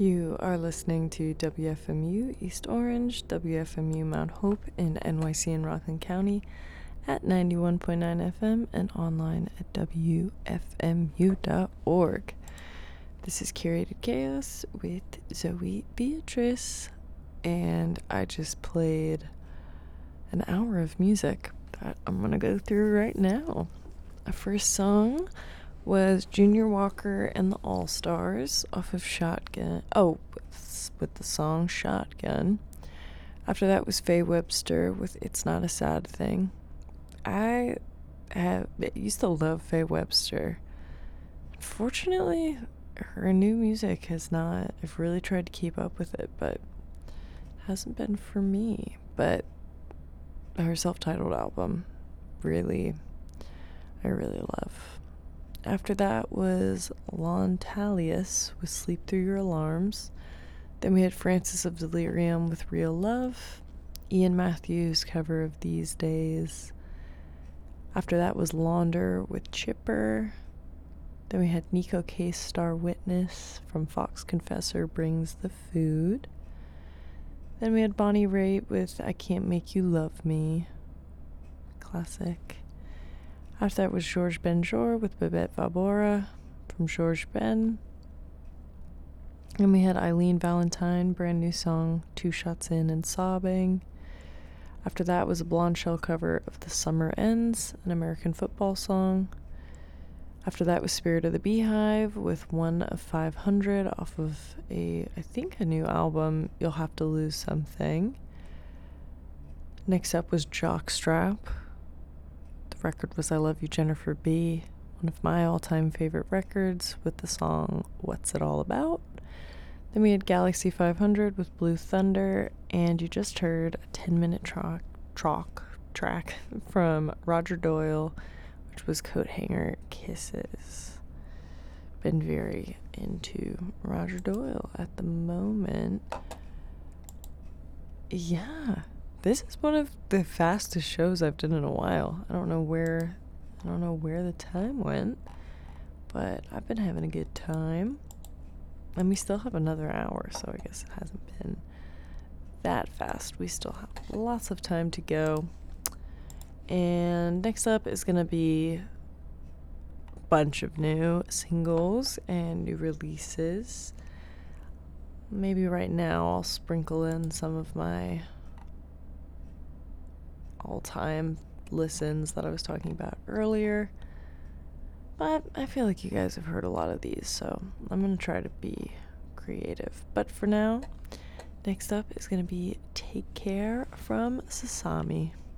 You are listening to WFMU East Orange, WFMU Mount Hope in NYC and Rockland County at 91.9 FM and online at WFMU.org. This is Curated Chaos with Zoe Beatrice, and I just played an hour of music that I'm going to go through right now. Our first song was Junior Walker and the All-Stars off of Shotgun. Oh, with the song Shotgun. After that was Faye Webster with It's Not a Sad Thing. I used to love Faye Webster. Unfortunately, her new music has not. I've really tried to keep up with it, but it hasn't been for me. But her self-titled album, I really love. After that was Lon Talius with Sleep Through Your Alarms. Then we had Francis of Delirium with Real Love. Ian Matthews' cover of These Days. After that was Launder with Chipper. Then we had Nico Case Star Witness from Fox Confessor Brings the Food. Then we had Bonnie Raitt with I Can't Make You Love Me. Classic. After that was Georges Benjour with Babette Vabora from Georges Ben. And we had Eileen Valentine, brand new song, Two Shots In and Sobbing. After that was a Blonde Shell cover of The Summer Ends, an American football song. After that was Spirit of the Beehive with One of 500 off of I think a new album, You'll Have to Lose Something. Next up was Jockstrap. The record was I Love You, Jennifer B., one of my all-time favorite records, with the song What's It All About? Then we had Galaxy 500 with Blue Thunder, and you just heard a 10-minute track from Roger Doyle, which was Coat Hanger Kisses. Been very into Roger Doyle at the moment. Yeah. This is one of the fastest shows I've done in a while. I don't know where the time went, but I've been having a good time. And we still have another hour, so I guess it hasn't been that fast. We still have lots of time to go. And next up is going to be a bunch of new singles and new releases. Maybe right now I'll sprinkle in some of my all-time listens that I was talking about earlier, but I feel like you guys have heard a lot of these, so I'm gonna try to be creative. But for now, next up is gonna be Take Care from Sasami.